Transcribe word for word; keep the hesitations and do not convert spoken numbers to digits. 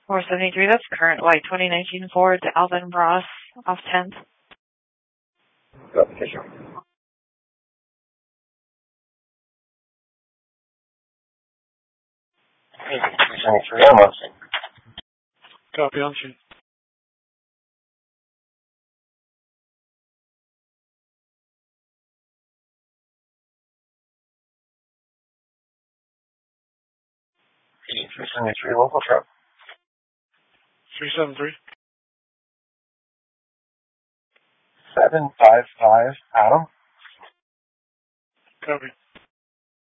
four seventy-three, that's current white twenty nineteen Ford to Alvin Ross off tenth. Copy, Fisher. three seventy-three, I'm on scene. Copy, on scene. three seventy-three, local truck. three seven three. seven five five, Adam. Copy.